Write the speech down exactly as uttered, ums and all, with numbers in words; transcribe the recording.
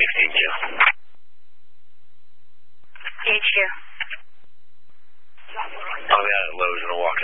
sixteen Q. H Q. I'll be out at Lowe's and I'll walk